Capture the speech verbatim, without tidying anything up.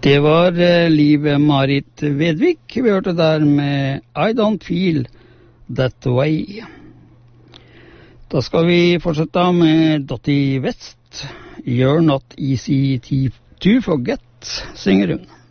Det var eh, Liv Marit Vedvik vi hørte der med I Don't Feel That Way. Da skal vi fortsette med Dottie West. You're Not Easy to Forget, synger hun.